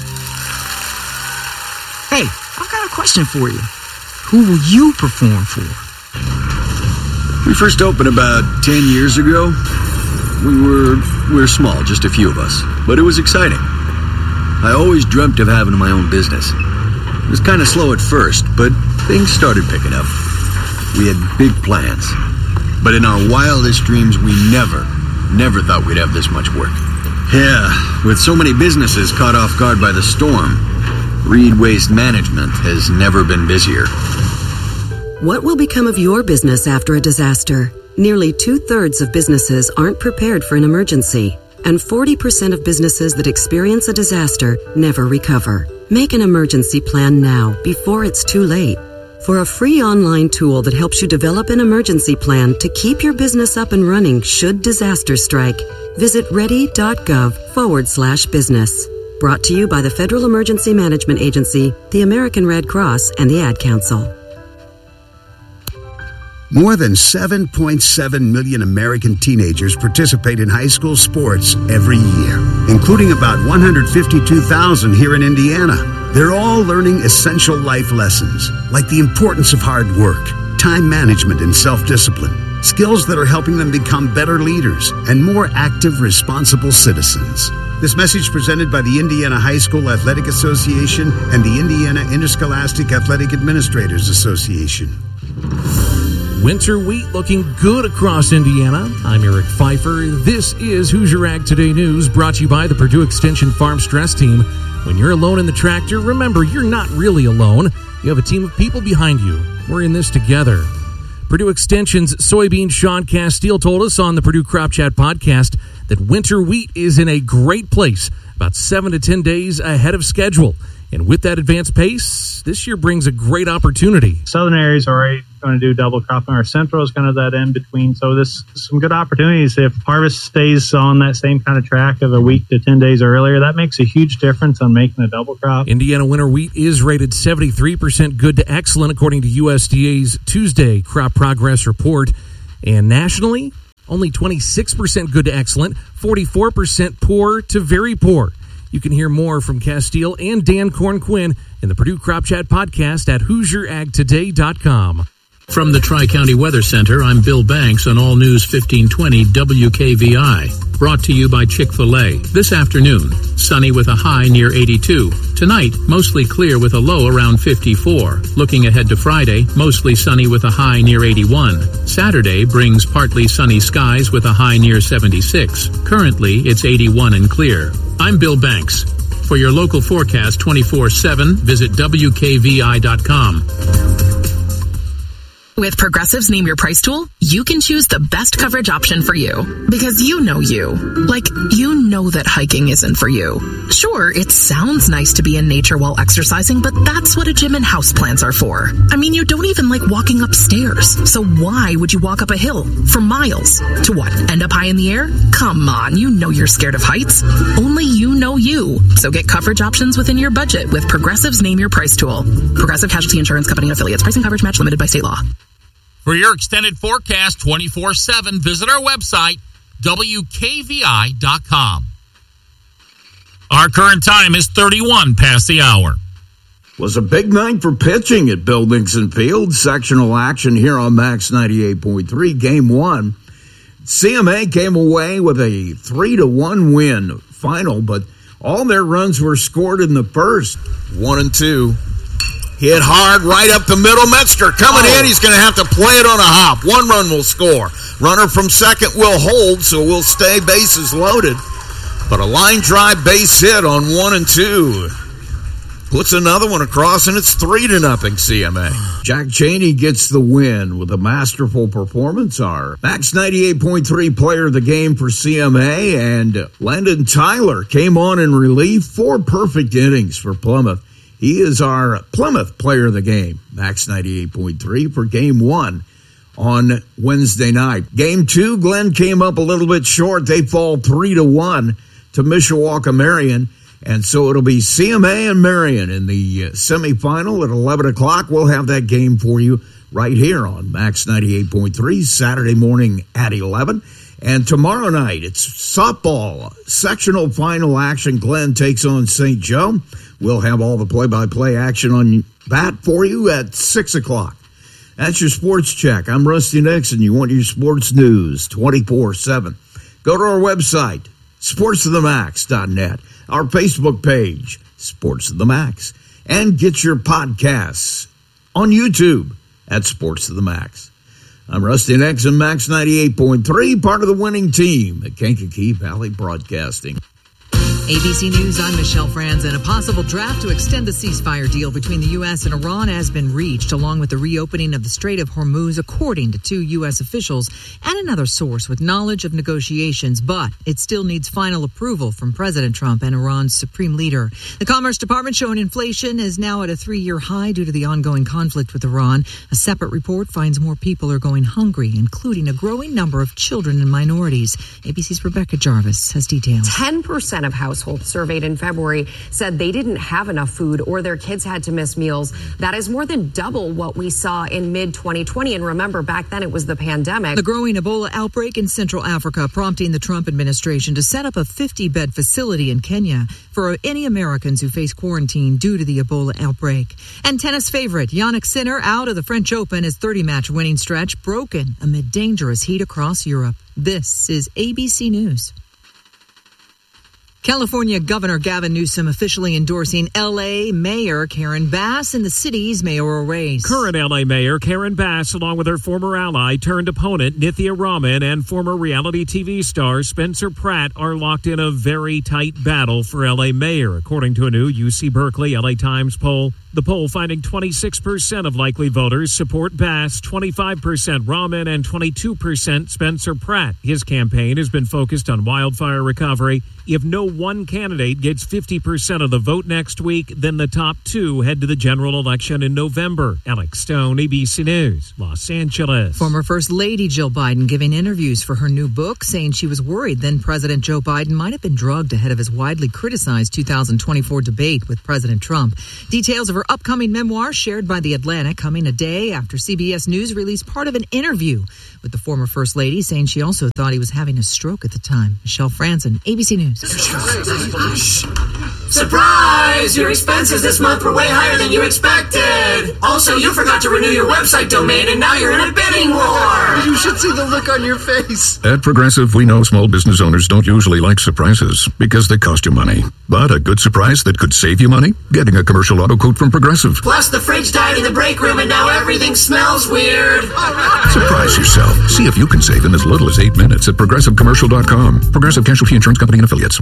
Hey, I've got a question for you. Who will you perform for? We first opened about ten years ago. We were, we were small, just a few of us, but it was exciting. I always dreamt of having my own business. It was kind of slow at first, but things started picking up. We had big plans, but in our wildest dreams, we never, never thought we'd have this much work. Yeah, with so many businesses caught off guard by the storm, Reed Waste Management has never been busier. What will become of your business after a disaster? Nearly two-thirds of businesses aren't prepared for an emergency, and forty percent of businesses that experience a disaster never recover. Make an emergency plan now, before it's too late. For a free online tool that helps you develop an emergency plan to keep your business up and running should disaster strike, visit ready.gov forward slash business. Brought to you by the Federal Emergency Management Agency, the American Red Cross, and the Ad Council. More than seven point seven million American teenagers participate in high school sports every year, including about one hundred fifty-two thousand here in Indiana. They're all learning essential life lessons, like the importance of hard work, time management, and self-discipline, skills that are helping them become better leaders and more active, responsible citizens. This message presented by the Indiana High School Athletic Association and the Indiana Interscholastic Athletic Administrators Association. Winter wheat looking good across Indiana. I'm Eric Pfeiffer. This is Hoosier Ag Today News, brought to you by the Purdue Extension Farm Stress Team. When you're alone in the tractor, remember, you're not really alone. You have a team of people behind you. We're in this together. Purdue Extension's soybean Sean Castile told us on the Purdue Crop Chat podcast that winter wheat is in a great place, about seven to ten days ahead of schedule. And with that advanced pace, this year brings a great opportunity. Southern areas are already going to do double cropping. Our central is kind of that in between. So this some good opportunities. If harvest stays on that same kind of track of a week to ten days earlier, that makes a huge difference on making a double crop. Indiana winter wheat is rated seventy-three percent good to excellent, according to U S D A's Tuesday crop progress report. And nationally, only twenty-six percent good to excellent, forty-four percent poor to very poor. You can hear more from Castile and Dan Corn-Quinn in the Purdue Crop Chat podcast at Hoosier Ag Today dot com. From the Tri-County Weather Center, I'm Bill Banks on All News fifteen twenty W K V I. Brought to you by Chick-fil-A. This afternoon, sunny with a high near eighty-two. Tonight, mostly clear with a low around fifty-four. Looking ahead to Friday, mostly sunny with a high near eighty-one. Saturday brings partly sunny skies with a high near seventy-six. Currently, it's eighty-one and clear. I'm Bill Banks. For your local forecast twenty-four seven, visit W K V I dot com. With Progressive's Name Your Price tool, you can choose the best coverage option for you. Because you know you. Like, you know that hiking isn't for you. Sure, it sounds nice to be in nature while exercising, but that's what a gym and houseplants are for. I mean, you don't even like walking upstairs. So why would you walk up a hill for miles? To what, end up high in the air? Come on, you know you're scared of heights. Only you know you. So get coverage options within your budget with Progressive's Name Your Price tool. Progressive Casualty Insurance Company affiliates. Pricing coverage match limited by state law. For your extended forecast twenty-four seven, visit our website, W K V I dot com. Our current time is thirty-one past the hour. Was a big night for pitching at Bill Nixon Field. Sectional action here on Max ninety-eight point three. Game one. C M A came away with a three to one win final, but all their runs were scored in the first. One and two. Hit hard right up the middle. Metzger coming oh. in. He's going to have to play it on a hop. One run will score. Runner from second will hold, so we'll stay bases loaded. But a line drive base hit on one and two. Puts another one across, and it's three to nothing C M A. Jack Chaney gets the win with a masterful performance. Our Max ninety-eight point three player of the game for C M A, and Landon Tyler came on in relief. Four perfect innings for Plymouth. He is our Plymouth player of the game, Max ninety-eight point three, for game one on Wednesday night. Game two, Glenn came up a little bit short. They fall three to one to Mishawaka Marion. And so it'll be C M A and Marion in the semifinal at eleven o'clock. We'll have that game for you right here on Max ninety-eight point three, Saturday morning at eleven. And tomorrow night, it's softball, sectional final action. Glenn takes on Saint Joe. We'll have all the play-by-play action on that for you at six o'clock. That's your sports check. I'm Rusty Nixon. You want your sports news twenty-four seven. Go to our website, sports of the max dot net, our Facebook page, Sports of the Max, and get your podcasts on YouTube at Sports of the Max. I'm Rusty Nixon, Max ninety-eight point three, part of the winning team at Kankakee Valley Broadcasting. A B C News, I'm Michelle Franzen. A possible draft to extend the ceasefire deal between the U S and Iran has been reached, along with the reopening of the Strait of Hormuz, according to two U S officials and another source with knowledge of negotiations. But it still needs final approval from President Trump and Iran's supreme leader. The Commerce Department showing inflation is now at a three-year high due to the ongoing conflict with Iran. A separate report finds more people are going hungry, including a growing number of children and minorities. A B C's Rebecca Jarvis has details. ten percent of households surveyed in February said they didn't have enough food or their kids had to miss meals. That is more than double what we saw in mid twenty twenty. And remember, back then it was the pandemic. The growing Ebola outbreak in Central Africa prompting the Trump administration to set up a fifty-bed facility in Kenya for any Americans who face quarantine due to the Ebola outbreak. And tennis favorite Jannik Sinner out of the French Open, his thirty-match winning stretch broken amid dangerous heat across Europe. This is A B C News. California Governor Gavin Newsom officially endorsing L A Mayor Karen Bass in the city's mayoral race. Current L A Mayor Karen Bass, along with her former ally turned opponent Nithya Raman and former reality T V star Spencer Pratt, are locked in a very tight battle for L A Mayor, according to a new U C Berkeley L A Times poll. The poll finding twenty-six percent of likely voters support Bass, twenty-five percent Raman, and twenty-two percent Spencer Pratt. His campaign has been focused on wildfire recovery. If no one candidate gets fifty percent of the vote next week, then the top two head to the general election in November. Alex Stone, A B C News, Los Angeles. Former First Lady Jill Biden giving interviews for her new book, saying she was worried then President Joe Biden might have been drugged ahead of his widely criticized two thousand twenty-four debate with President Trump. Details of her upcoming memoir shared by The Atlantic, coming a day after C B S News released part of an interview with the former First Lady, saying she also thought he was having a stroke at the time. Michelle Franzen, A B C News. Surprise! Your expenses this month were way higher than you expected. Also, you forgot to renew your website domain, and now you're in a bidding war. You should see the look on your face. At Progressive, we know small business owners don't usually like surprises because they cost you money. But a good surprise that could save you money? Getting a commercial auto quote from Progressive. Plus, the fridge died in the break room, and now everything smells weird. Surprise yourself. See if you can save in as little as eight minutes at progressive commercial dot com. Progressive Casualty Insurance Company and Affiliates.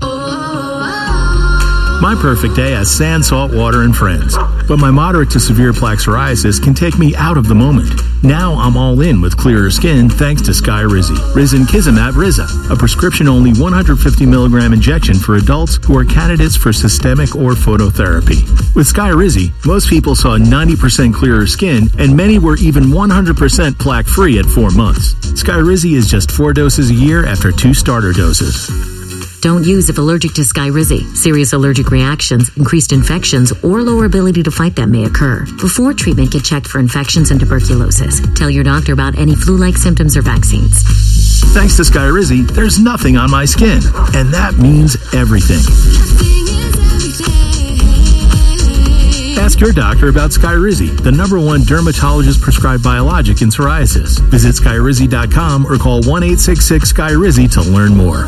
My perfect day has sand, salt, water, and friends. But my moderate to severe plaque psoriasis can take me out of the moment. Now I'm all in with clearer skin thanks to Skyrizi. Risankizumab Riza, a prescription-only one hundred fifty milligram injection for adults who are candidates for systemic or phototherapy. With Skyrizi, most people saw ninety percent clearer skin, and many were even one hundred percent plaque-free at four months. Skyrizi is just four doses a year after two starter doses. Don't use if allergic to Skyrizi. Serious allergic reactions, increased infections, or lower ability to fight them may occur. Before treatment, get checked for infections and tuberculosis. Tell your doctor about any flu-like symptoms or vaccines. Thanks to Skyrizi, there's nothing on my skin, and that means everything. Ask your doctor about Skyrizi, the number one dermatologist-prescribed biologic in psoriasis. Visit Skyrizi dot com or call one eight six six Skyrizi to learn more.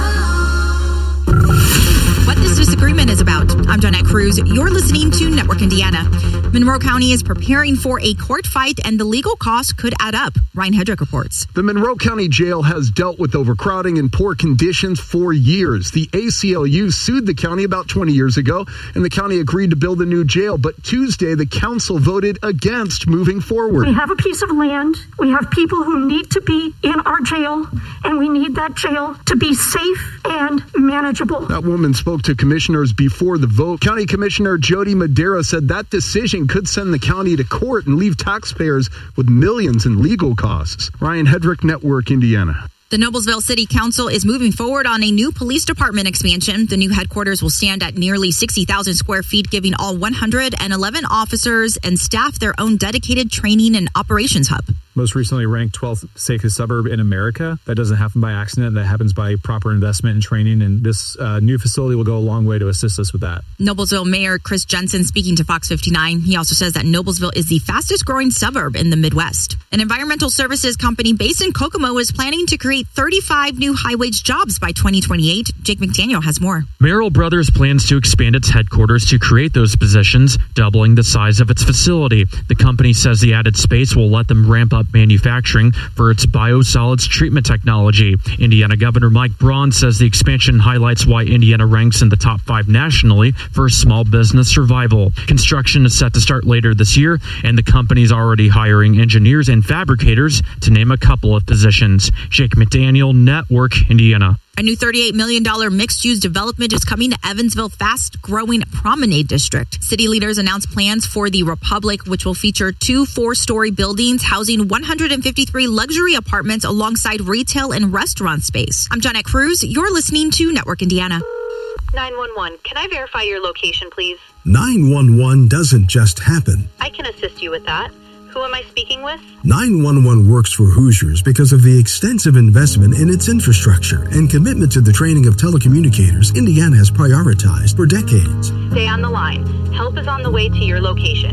What this disagreement is about. I'm Jeanette Cruz. You're listening to Network Indiana. Monroe County is preparing for a court fight, and the legal costs could add up. Ryan Hedrick reports. The Monroe County Jail has dealt with overcrowding and poor conditions for years. The A C L U sued the county about twenty years ago, and the county agreed to build a new jail. But Tuesday, the council voted against moving forward. We have a piece of land. We have people who need to be in our jail, and we need that jail to be safe and manageable. That woman spoke to commissioners before the vote. County Commissioner Jody Madera said that decision could send the county to court and leave taxpayers with millions in legal costs. Ryan Hedrick, Network Indiana. The Noblesville City Council is moving forward on a new police department expansion. The new headquarters will stand at nearly sixty thousand square feet, giving all one hundred eleven officers and staff their own dedicated training and operations hub. Most recently ranked twelfth safest suburb in America. That doesn't happen by accident. That happens by proper investment and training. And this uh, new facility will go a long way to assist us with that. Noblesville Mayor Chris Jensen speaking to Fox fifty-nine. He also says that Noblesville is the fastest growing suburb in the Midwest. An environmental services company based in Kokomo is planning to create thirty-five new high-wage jobs by twenty twenty-eight. Jake McDaniel has more. Merrill Brothers plans to expand its headquarters to create those positions, doubling the size of its facility. The company says the added space will let them ramp up manufacturing for its biosolids treatment technology. Indiana Governor Mike Braun says the expansion highlights why Indiana ranks in the top five nationally for small business survival. Construction is set to start later this year, and the company's already hiring engineers and fabricators, to name a couple of positions. Jake McDaniel, Network Indiana. A new thirty-eight million dollars mixed-use development is coming to Evansville fast-growing Promenade District. City leaders announced plans for the Republic, which will feature two four-story buildings housing one hundred fifty-three luxury apartments alongside retail and restaurant space. I'm Jeanette Cruz. You're listening to Network Indiana. nine one one, can I verify your location, please? nine one one doesn't just happen. I can assist you with that. Who am I speaking with? nine one one works for Hoosiers because of the extensive investment in its infrastructure and commitment to the training of telecommunicators Indiana has prioritized for decades. Stay on the line. Help is on the way to your location.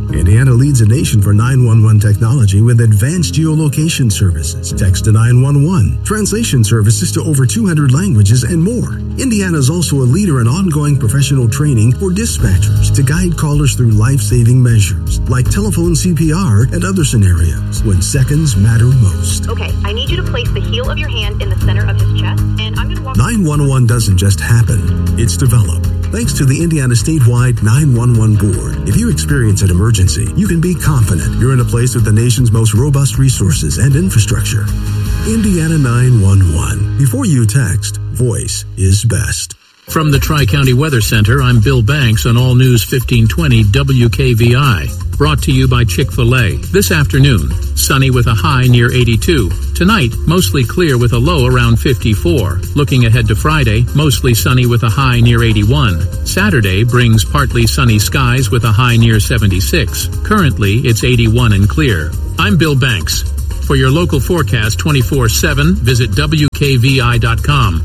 Indiana leads the nation for nine one one technology with advanced geolocation services, text to nine one one, translation services to over two hundred languages, and more. Indiana is also a leader in ongoing professional training for dispatchers to guide callers through life-saving measures like telephone C P R and other scenarios when seconds matter most. Okay, I need you to place the heel of your hand in the center of his chest, and I'm going to walk... nine one one doesn't just happen, it's developed. Thanks to the Indiana statewide nine one one board, if you experience an emergency, you can be confident you're in a place with the nation's most robust resources and infrastructure. Indiana nine one one. Before you text, voice is best. From the Tri-County Weather Center, I'm Bill Banks on All News fifteen twenty W K V I. Brought to you by Chick-fil-A. This afternoon, sunny with a high near eighty-two. Tonight, mostly clear with a low around fifty-four. Looking ahead to Friday, mostly sunny with a high near eighty-one. Saturday brings partly sunny skies with a high near seventy-six. Currently, it's eighty-one and clear. I'm Bill Banks. For your local forecast twenty-four seven, visit W K V I dot com.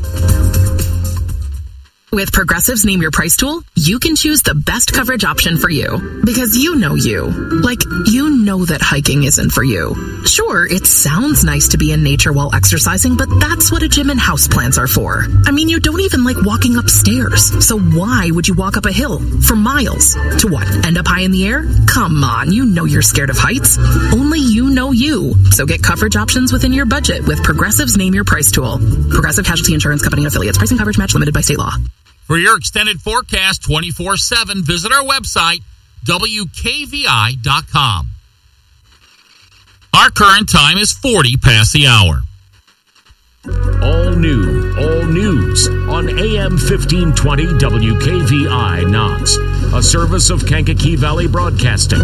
With Progressive's Name Your Price tool, you can choose the best coverage option for you. Because you know you. Like, you know that hiking isn't for you. Sure, it sounds nice to be in nature while exercising, but that's what a gym and houseplants are for. I mean, you don't even like walking upstairs. So why would you walk up a hill for miles? To what, end up high in the air? Come on, you know you're scared of heights. Only you know you. So get coverage options within your budget with Progressive's Name Your Price tool. Progressive Casualty Insurance Company and Affiliates. Price and coverage match limited by state law. For your extended forecast twenty-four seven, visit our website, W K V I dot com. Our current time is forty past the hour. All new, all news on A M fifteen twenty W K V I Knox, a service of Kankakee Valley Broadcasting.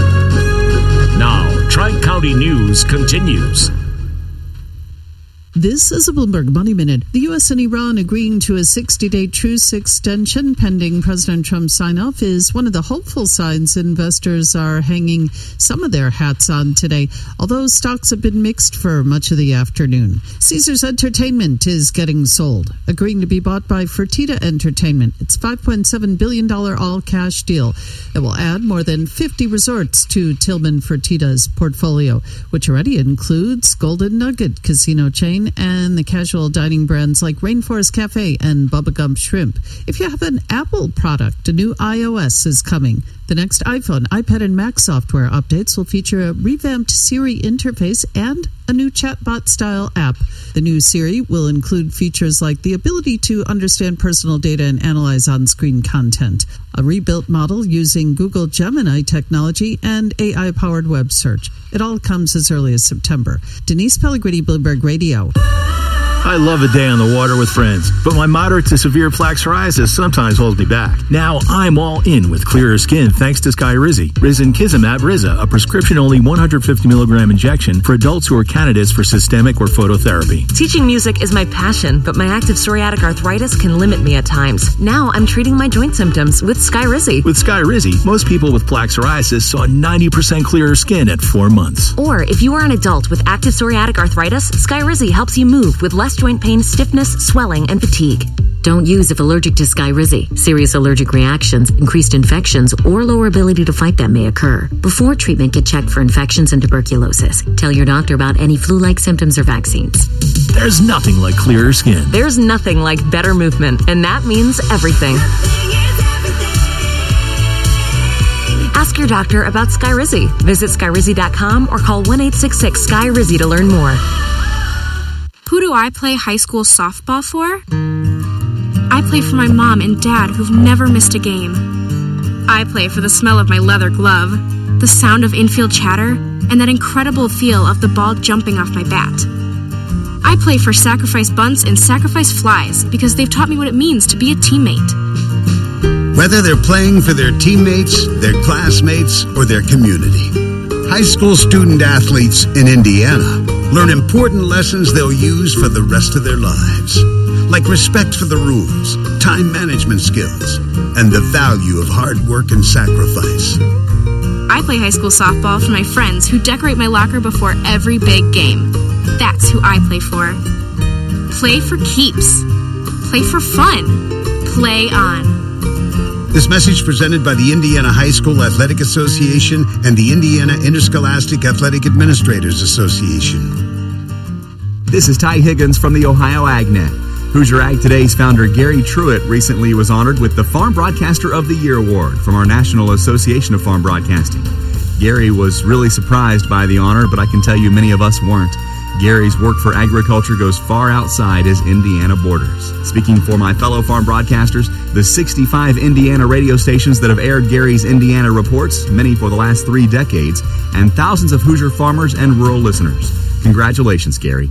Now, Tri-County News continues. This is a Bloomberg Money Minute. The U S and Iran agreeing to a sixty-day truce extension pending President Trump's sign-off is one of the hopeful signs investors are hanging some of their hats on today, although stocks have been mixed for much of the afternoon. Caesars Entertainment is getting sold, agreeing to be bought by Fertitta Entertainment. It's a five point seven billion dollars all-cash deal that will add more than fifty resorts to Tillman Fertitta's portfolio, which already includes Golden Nugget casino chain and the casual dining brands like Rainforest Cafe and Bubba Gump Shrimp. If you have an Apple product, a new iOS is coming. The next iPhone, iPad, and Mac software updates will feature a revamped Siri interface and a new chatbot-style app. The new Siri will include features like the ability to understand personal data and analyze on-screen content, a rebuilt model using Google Gemini technology, and A I-powered web search. It all comes as early as September. Denise Pellegrini, Bloomberg Radio. I love a day on the water with friends, but my moderate to severe plaque psoriasis sometimes holds me back. Now I'm all in with clearer skin thanks to Skyrizi. Risankizumab Riza, a prescription-only one hundred fifty milligram injection for adults who are candidates for systemic or phototherapy. Teaching music is my passion, but my active psoriatic arthritis can limit me at times. Now I'm treating my joint symptoms with Skyrizi. With Skyrizi, most people with plaque psoriasis saw ninety percent clearer skin at four months. Or if you are an adult with active psoriatic arthritis, Skyrizi helps you move with less joint pain, stiffness, swelling, and fatigue. Don't use if allergic to Skyrizi. Serious allergic reactions, increased infections, or lower ability to fight them may occur. Before treatment, get checked for infections and tuberculosis. Tell your doctor about any flu-like symptoms or vaccines. There's nothing like clearer skin. There's nothing like better movement, and that means everything. Ask your doctor about Skyrizi. Visit Skyrizi dot com or call one eight six six S K Y R I Z I to learn more. Who do I play high school softball for? I play for my mom and dad who've never missed a game. I play for the smell of my leather glove, the sound of infield chatter, and that incredible feel of the ball jumping off my bat. I play for Sacrifice Bunts and Sacrifice Flies because they've taught me what it means to be a teammate. Whether they're playing for their teammates, their classmates, or their community, high school student athletes in Indiana learn important lessons they'll use for the rest of their lives, like respect for the rules, time management skills, and the value of hard work and sacrifice. I play high school softball for my friends who decorate my locker before every big game. That's who I play for. Play for keeps. Play for fun. Play on. This message presented by the Indiana High School Athletic Association and the Indiana Interscholastic Athletic Administrators Association. This is Ty Higgins from the Ohio AgNet. Hoosier Ag Today's founder Gary Truitt recently was honored with the Farm Broadcaster of the Year award from our National Association of Farm Broadcasting. Gary was really surprised by the honor, but I can tell you many of us weren't. Gary's work for agriculture goes far outside his Indiana borders. Speaking for my fellow farm broadcasters, the sixty-five Indiana radio stations that have aired Gary's Indiana reports, many for the last three decades, and thousands of Hoosier farmers and rural listeners. Congratulations, Gary.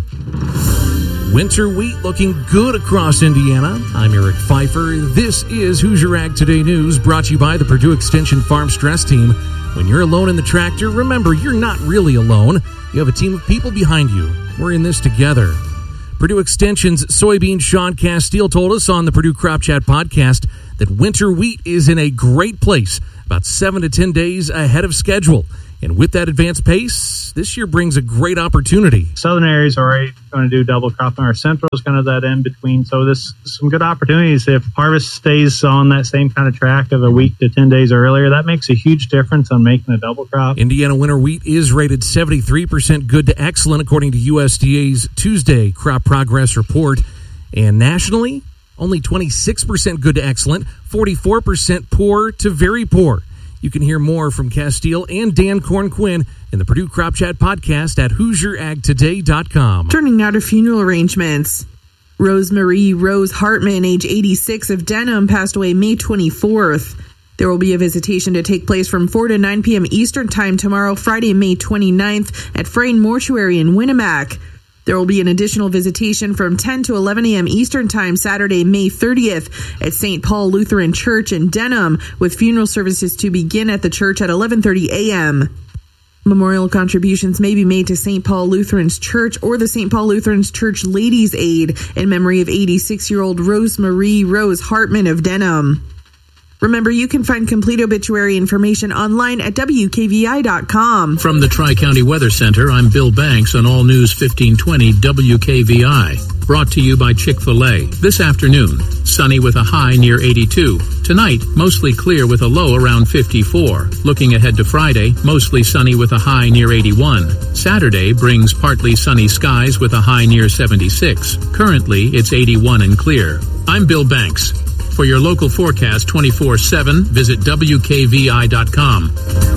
Winter wheat looking good across Indiana. I'm Eric Pfeiffer. This is Hoosier Ag Today News, brought to you by the Purdue Extension Farm Stress Team. When you're alone in the tractor, remember, you're not really alone. You have a team of people behind you. We're in this together. Purdue Extension's soybean Sean Castile told us on the Purdue Crop Chat podcast that winter wheat is in a great place, about seven to ten days ahead of schedule. And with that advanced pace, this year brings a great opportunity. Southern areas are already going to do double cropping. Our central is kind of that in between. So this some good opportunities. If harvest stays on that same kind of track of a week to ten days earlier, that makes a huge difference on making a double crop. Indiana winter wheat is rated seventy-three percent good to excellent, according to U S D A's Tuesday crop progress report. And nationally, only twenty-six percent good to excellent, forty-four percent poor to very poor. You can hear more from Castile and Dan Corn-Quinn in the Purdue Crop Chat podcast at Hoosier Ag Today dot com. Turning now to funeral arrangements. Rosemarie Rose Hartman, age eighty-six, of Denham, passed away May twenty-fourth. There will be a visitation to take place from four to nine p.m. Eastern Time tomorrow, Friday, May twenty-ninth, at Frayne Mortuary in Winnemac. There will be an additional visitation from ten to eleven a.m. Eastern Time Saturday, May thirtieth at Saint Paul Lutheran Church in Denham, with funeral services to begin at the church at eleven thirty a.m. Memorial contributions may be made to Saint Paul Lutheran's Church or the Saint Paul Lutheran's Church Ladies' Aid in memory of eighty-six-year-old Rosemarie Rose Hartman of Denham. Remember, you can find complete obituary information online at W K V I dot com. From the Tri-County Weather Center, I'm Bill Banks on All News fifteen twenty W K V I. Brought to you by Chick-fil-A. This afternoon, sunny with a high near eighty-two. Tonight, mostly clear with a low around fifty-four. Looking ahead to Friday, mostly sunny with a high near eighty-one. Saturday brings partly sunny skies with a high near seventy-six. Currently, it's eighty-one and clear. I'm Bill Banks. For your local forecast twenty-four seven, visit W K V I dot com.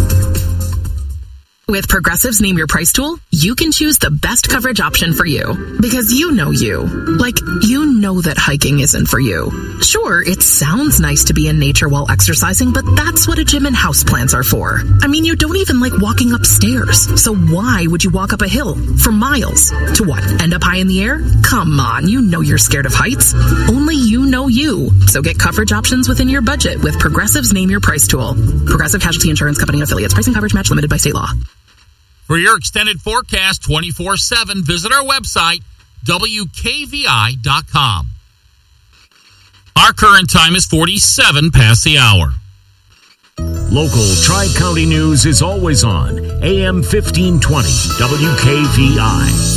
With Progressive's Name Your Price tool, you can choose the best coverage option for you. Because you know you. Like, you know that hiking isn't for you. Sure, it sounds nice to be in nature while exercising, but that's what a gym and houseplants are for. I mean, you don't even like walking upstairs. So why would you walk up a hill for miles? To what, end up high in the air? Come on, you know you're scared of heights. Only you know you. So get coverage options within your budget with Progressive's Name Your Price tool. Progressive Casualty Insurance Company and Affiliates. Pricing coverage match limited by state law. For your extended forecast twenty-four seven, visit our website, W K V I dot com. Our current time is forty-seven past the hour. Local Tri-County news is always on A M fifteen twenty W K V I.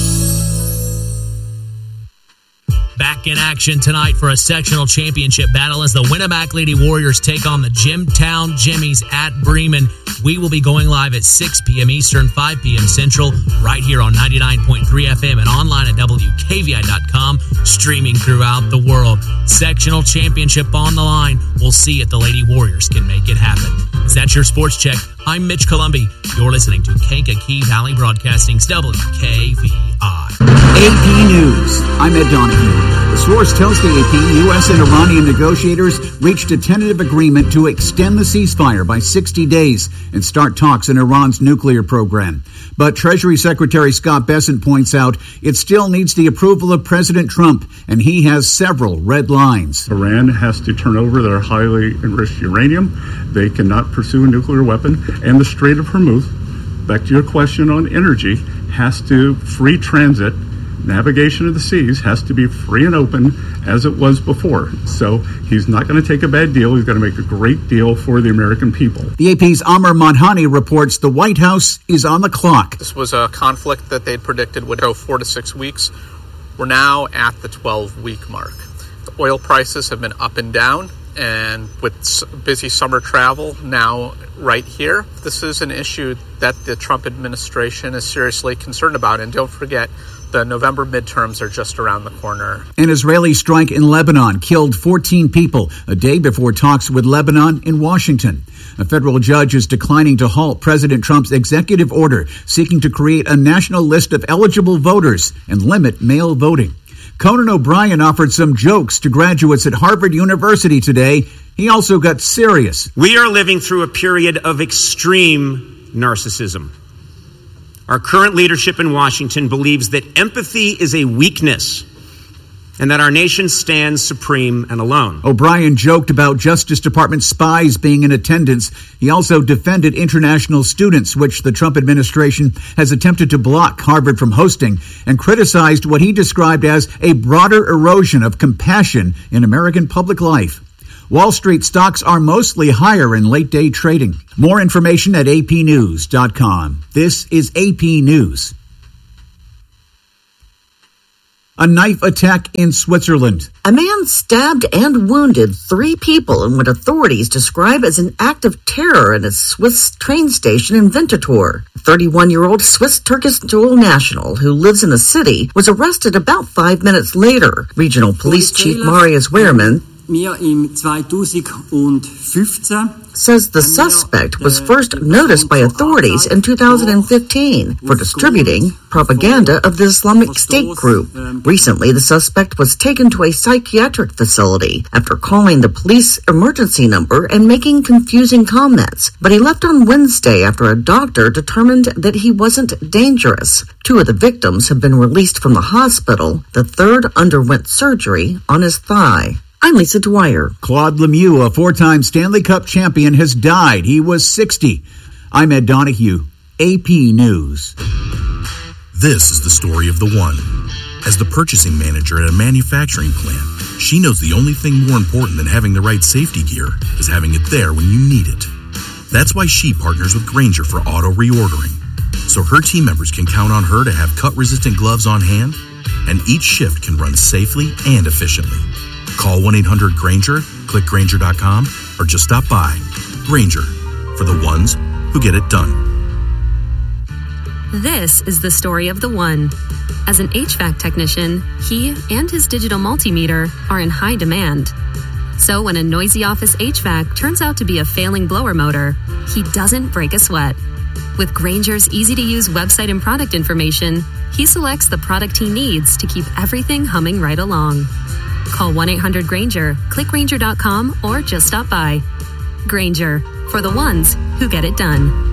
Back in action tonight for a sectional championship battle as the Winnemac Lady Warriors take on the Jimtown Jimmies at Bremen. We will be going live at six p.m. Eastern, five p.m. Central, right here on ninety-nine point three F M and online at W K V I dot com, streaming throughout the world. Sectional championship on the line. We'll see if the Lady Warriors can make it happen. Is that your sports check? I'm Mitch Columbi. You're listening to Kankakee Valley Broadcasting's W K V I. A P News. I'm Ed Donahue. The source tells the A P U S and Iranian negotiators reached a tentative agreement to extend the ceasefire by sixty days and start talks on Iran's nuclear program. But Treasury Secretary Scott Bessent points out it still needs the approval of President Trump, and he has several red lines. Iran has to turn over their highly enriched uranium. They cannot pursue a nuclear weapon. And the Strait of Hormuz, back to your question on energy, has to free transit. Navigation of the seas has to be free and open as it was before. So he's not going to take a bad deal. He's going to make a great deal for the American people. The A P's Amr Madhani reports the White House is on the clock. This was a conflict that they'd predicted would go four to six weeks. We're now at the twelve-week mark. The oil prices have been up and down, and with busy summer travel now right here, this is an issue that the Trump administration is seriously concerned about. And don't forget, the November midterms are just around the corner. An Israeli strike in Lebanon killed fourteen people a day before talks with Lebanon in Washington. A federal judge is declining to halt President Trump's executive order seeking to create a national list of eligible voters and limit mail voting. Conan O'Brien offered some jokes to graduates at Harvard University today. He also got serious. We are living through a period of extreme narcissism. Our current leadership in Washington believes that empathy is a weakness and that our nation stands supreme and alone. O'Brien joked about Justice Department spies being in attendance. He also defended international students, which the Trump administration has attempted to block Harvard from hosting, and criticized what he described as a broader erosion of compassion in American public life. Wall Street stocks are mostly higher in late-day trading. More information at A P news dot com. This is A P News. A knife attack in Switzerland. A man stabbed and wounded three people in what authorities describe as an act of terror at a Swiss train station in Winterthur. A thirty-one-year-old Swiss-Turkish dual national who lives in the city was arrested about five minutes later. Regional Police Chief Marius Wehrmann says the suspect was first noticed by authorities in two thousand fifteen for distributing propaganda of the Islamic State group. Recently, the suspect was taken to a psychiatric facility after calling the police emergency number and making confusing comments, but he left on Wednesday after a doctor determined that he wasn't dangerous. Two of the victims have been released from the hospital. The third underwent surgery on his thigh. I'm Lisa Dwyer. Claude Lemieux, a four-time Stanley Cup champion, has died. He was sixty. I'm Ed Donahue, A P News. This is the story of the one. As the purchasing manager at a manufacturing plant, she knows the only thing more important than having the right safety gear is having it there when you need it. That's why she partners with Grainger for auto reordering, so her team members can count on her to have cut-resistant gloves on hand, and each shift can run safely and efficiently. Call one eight hundred Grainger, click Grainger dot com, or just stop by. Grainger, for the ones who get it done. This is the story of the one. As an H V A C technician, he and his digital multimeter are in high demand. So when a noisy office H V A C turns out to be a failing blower motor, he doesn't break a sweat. With Grainger's easy-to-use website and product information, he selects the product he needs to keep everything humming right along. Call one eight hundred Grainger, click Grainger dot com, or just stop by. Grainger, for the ones who get it done.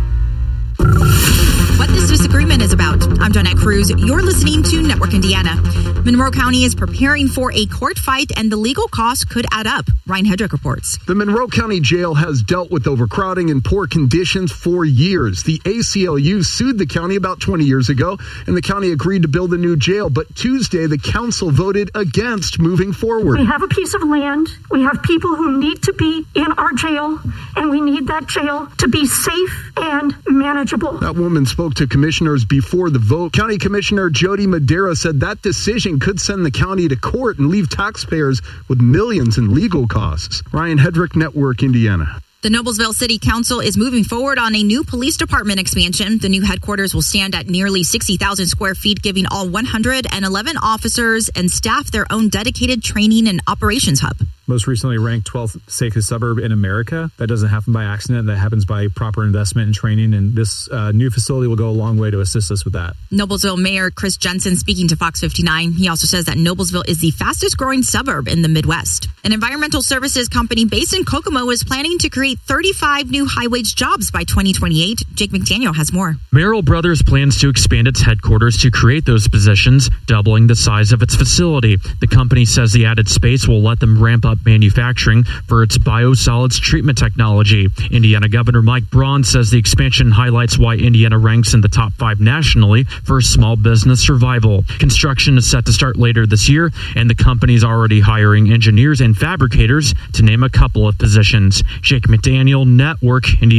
What this disagreement is about. I'm Jonette Cruz. You're listening to Network Indiana. Monroe County is preparing for a court fight, and the legal costs could add up. Ryan Hedrick reports. The Monroe County Jail has dealt with overcrowding and poor conditions for years. The A C L U sued the county about twenty years ago, and the county agreed to build a new jail. But Tuesday, the council voted against moving forward. We have a piece of land. We have people who need to be in our jail, and we need that jail to be safe and manageable. That woman spoke to commissioners before the vote. County Commissioner Jody Madera said that decision could send the county to court and leave taxpayers with millions in legal costs. Ryan Hedrick, Network Indiana. The Noblesville City Council is moving forward on a new police department expansion. The new headquarters will stand at nearly sixty thousand square feet, giving all one hundred eleven officers and staff their own dedicated training and operations hub. Most recently ranked twelfth safest suburb in America. That doesn't happen by accident. That happens by proper investment and training. And this uh, new facility will go a long way to assist us with that. Noblesville Mayor Chris Jensen speaking to Fox fifty-nine. He also says that Noblesville is the fastest growing suburb in the Midwest. An environmental services company based in Kokomo is planning to create thirty-five new high-wage jobs by twenty twenty-eight. Jake McDaniel has more. Merrill Brothers plans to expand its headquarters to create those positions, doubling the size of its facility. The company says the added space will let them ramp up manufacturing for its biosolids treatment technology. Indiana Governor Mike Braun says the expansion highlights why Indiana ranks in the top five nationally for small business survival. Construction is set to start later this year, and the company is already hiring engineers and fabricators, to name a couple of positions. Jake McDaniel, Network Indiana.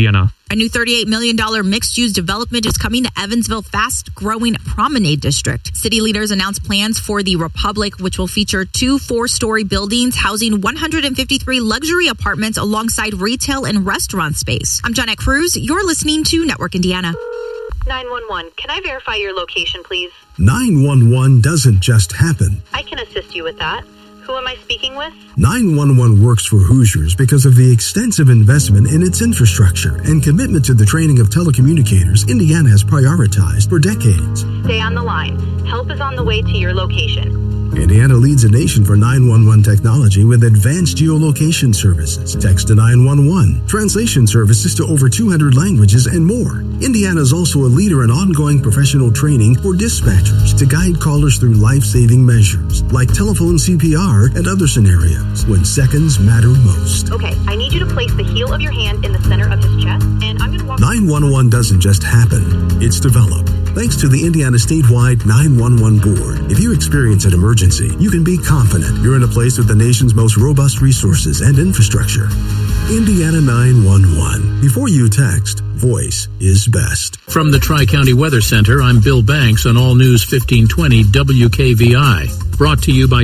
A new thirty-eight million dollars mixed-use development is coming to Evansville fast-growing Promenade District. City leaders announced plans for the Republic, which will feature two four-story buildings housing one hundred fifty-three luxury apartments alongside retail and restaurant space. I'm Johnette Cruz. You're listening to Network Indiana. nine one one, can I verify your location, please? nine one one doesn't just happen. I can assist you with that. Who am I speaking with? nine one one works for Hoosiers because of the extensive investment in its infrastructure and commitment to the training of telecommunicators Indiana has prioritized for decades. Stay on the line. Help is on the way to your location. Indiana leads the nation for nine one one technology with advanced geolocation services, text to nine one one, translation services to over two hundred languages, and more. Indiana is also a leader in ongoing professional training for dispatchers to guide callers through life-saving measures like telephone C P R and other scenarios when seconds matter most. Okay, I need you to place the heel of your hand in the center of his chest, and I'm going to walk... nine one one doesn't just happen, it's developed. Thanks to the Indiana statewide nine one one board, if you experience an emergency, you can be confident you're in a place with the nation's most robust resources and infrastructure. Indiana nine one one. Before you text, voice is best. From the Tri-County Weather Center, I'm Bill Banks on All News fifteen twenty W K V I. Brought to you by